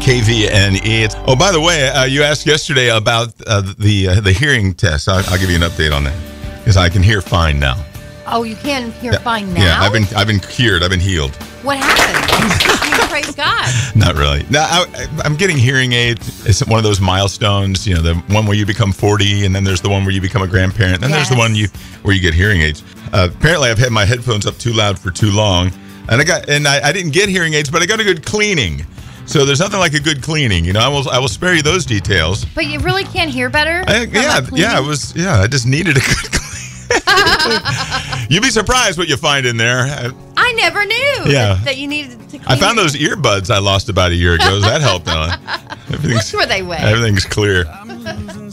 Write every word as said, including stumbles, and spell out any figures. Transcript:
K V N E. It's, oh, by the way, uh, you asked yesterday about uh, the uh, the hearing test. I'll, I'll give you an update on that because I can hear fine now. Oh, you can hear yeah. fine now? Yeah, I've been I've been cured. I've been healed. What happened? I mean, praise God. Not really. No, I, I'm getting hearing aids. It's one of those milestones. You know, the one where you become forty, and then there's the one where you become a grandparent. Then yes. there's the one you where you get hearing aids. Uh, apparently, I've had my headphones up too loud for too long, and I got and I, I didn't get hearing aids, but I got a good cleaning. So there's nothing like a good cleaning, you know. I will I will spare you those details. But you really can't hear better. I, yeah, yeah. It was yeah. I just needed a good clean. You'd be surprised what you find in there. I, I never knew yeah. that, that you needed to clean. I found those earbuds I lost about a year ago. That helped. Uh, Which were they with? Everything's clear.